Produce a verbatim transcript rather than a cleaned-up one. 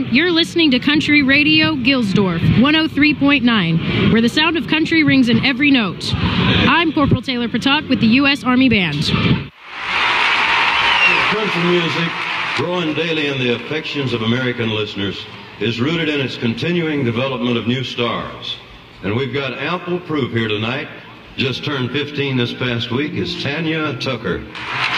everyone. You're listening to Country Radio Gilsdorf, one oh three point nine, where the sound of country rings in every note. I'm Corporal Taylor Patak with the U S Army Band. Country music, growing daily in the affections of American listeners, is rooted in its continuing development of new stars. And we've got ample proof here tonight. Just turned fifteen this past week is Tanya Tucker.